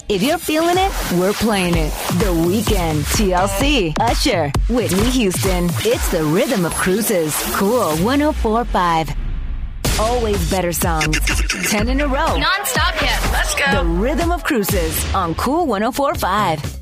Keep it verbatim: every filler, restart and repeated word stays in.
If you're feeling it, we're playing it. The Weeknd, T L C, Usher, Whitney Houston. It's the rhythm of cruises. Cool one oh four point five. Always better songs. Ten in a row. Non-stop hit. Let's go. The rhythm of cruises on Cool one oh four point five.